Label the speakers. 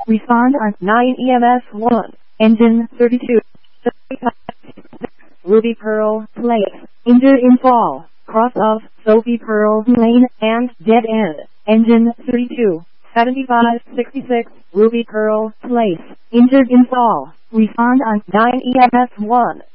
Speaker 1: Respond on 9 EMS 1. Engine 32. Ruby Pearl Place. Injured in fall. Cross of Sophie Pearl Lane and dead end. Engine 32. 7566 Ruby Pearl Place. Injured in fall. Respond on 9 EMS 1.